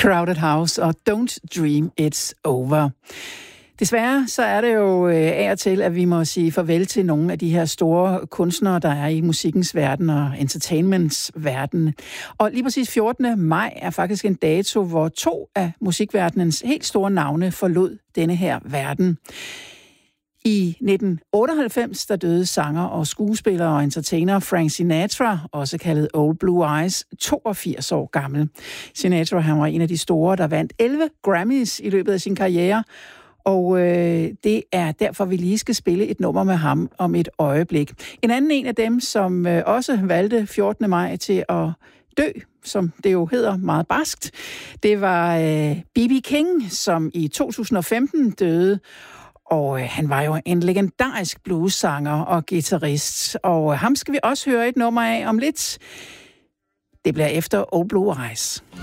Crowded House og Don't Dream It's Over. Desværre så er det jo af og til, at vi må sige farvel til nogle af de her store kunstnere, der er i musikkens verden og entertainments verden. Og lige præcis 14. maj er faktisk en dato, hvor 2 af musikverdenens helt store navne forlod denne her verden. I 1998, der døde sanger og skuespiller og entertainer Frank Sinatra, også kaldet Old Blue Eyes, 82 år gammel. Sinatra, han var en af de store, der vandt 11 Grammys i løbet af sin karriere, og det er derfor, vi lige skal spille et nummer med ham om et øjeblik. En af dem, som også valgte 14. maj til at dø, som det jo hedder meget barskt, det var B.B. King, som i 2015 døde. Og han var jo en legendarisk bluessanger og guitarist, og ham skal vi også høre et nummer af om lidt. Det bliver efter Old Blue Eyes.